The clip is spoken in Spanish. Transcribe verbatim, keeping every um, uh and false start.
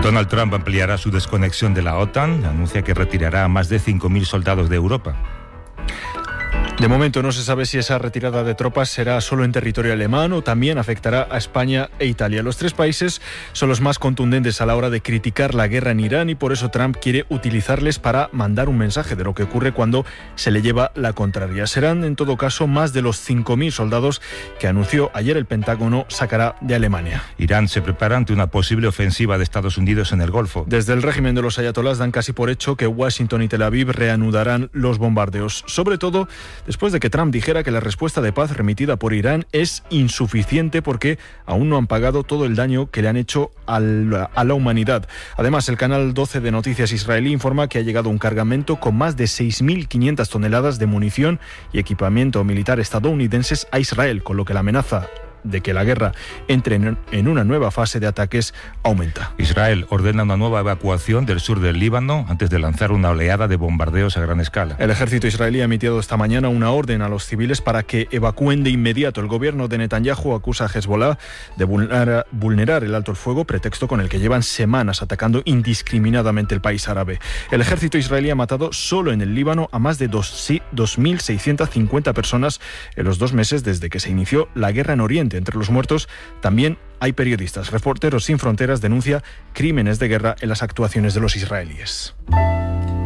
Donald Trump ampliará su desconexión de la OTAN, anuncia que retirará a más de cinco mil soldados de Europa. De momento no se sabe si esa retirada de tropas será solo en territorio alemán o también afectará a España e Italia. Los tres países son los más contundentes a la hora de criticar la guerra en Irán y por eso Trump quiere utilizarles para mandar un mensaje de lo que ocurre cuando se le lleva la contraria. Serán en todo caso más de los cinco mil soldados que anunció ayer el Pentágono sacará de Alemania. Irán se prepara ante una posible ofensiva de Estados Unidos en el Golfo. Desde el régimen de los ayatolás dan casi por hecho que Washington y Tel Aviv reanudarán los bombardeos, sobre todo después de que Trump dijera que la respuesta de paz remitida por Irán es insuficiente porque aún no han pagado todo el daño que le han hecho a la, a la humanidad. Además, el canal doce de noticias israelí informa que ha llegado un cargamento con más de seis mil quinientas toneladas de munición y equipamiento militar estadounidenses a Israel, con lo que la amenaza de que la guerra entre en una nueva fase de ataques aumenta. Israel ordena una nueva evacuación del sur del Líbano antes de lanzar una oleada de bombardeos a gran escala. El ejército israelí ha emitido esta mañana una orden a los civiles para que evacúen de inmediato. El gobierno de Netanyahu acusa a Hezbollah de vulnerar, vulnerar el alto el fuego, pretexto con el que llevan semanas atacando indiscriminadamente el país árabe. El ejército israelí ha matado solo en el Líbano a más de dos mil seiscientas cincuenta personas en los dos meses desde que se inició la guerra en Oriente. Entre los muertos también hay periodistas. Reporteros Sin Fronteras denuncia crímenes de guerra en las actuaciones de los israelíes.